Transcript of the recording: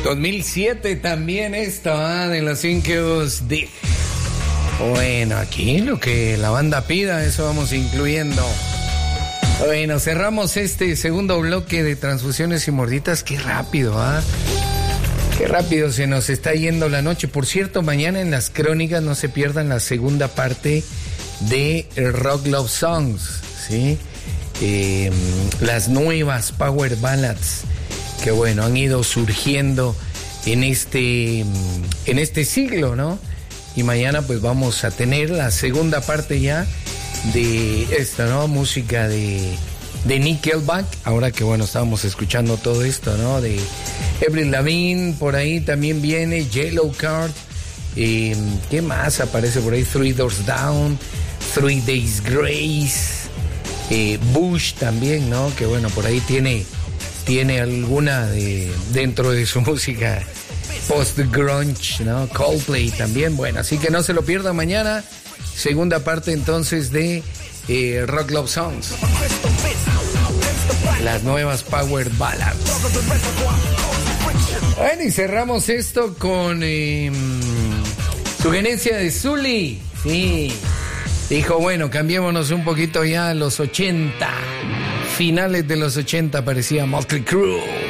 2007 también esto, de los Incubus Dig. Bueno, aquí lo que la banda pida, eso vamos incluyendo. Bueno, cerramos este segundo bloque de Transfusiones y Morditas. Qué rápido, Qué rápido se nos está yendo la noche. Por cierto, mañana en las crónicas no se pierdan la segunda parte de Rock Love Songs, ¿sí? Las nuevas Power Ballads que, bueno, han ido surgiendo en este siglo, ¿no? Y mañana pues vamos a tener la segunda parte ya de esta, ¿no? Música de Nickelback, ahora que, bueno, estábamos escuchando todo esto, ¿no? De Avril Lavigne, por ahí también viene Yellowcard. ¿Qué más aparece por ahí? Three Doors Down, 3 Days Grace, Bush también, ¿no? Que, bueno, por ahí tiene alguna dentro de su música post-grunge, ¿no? Coldplay también, bueno, así que no se lo pierda mañana, segunda parte entonces de Rock Love Songs, las nuevas Power Ballads. Bueno, y cerramos esto con sugerencia de Zully, sí, dijo, bueno, cambiémonos un poquito ya a los 80, finales de los 80 parecía Motley Crue.